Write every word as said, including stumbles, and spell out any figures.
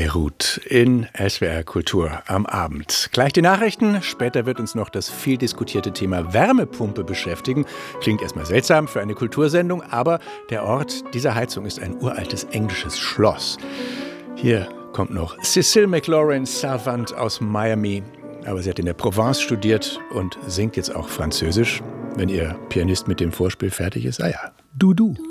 Beirut in S W R Kultur am Abend. Gleich die Nachrichten, später wird uns noch das viel diskutierte Thema Wärmepumpe beschäftigen. Klingt erstmal seltsam für eine Kultursendung, aber der Ort dieser Heizung ist ein uraltes englisches Schloss. Hier kommt noch Cecile McLaurin Salvant aus Miami, aber sie hat in der Provence studiert und singt jetzt auch Französisch. Wenn ihr Pianist mit dem Vorspiel fertig ist, ah ja, du, du.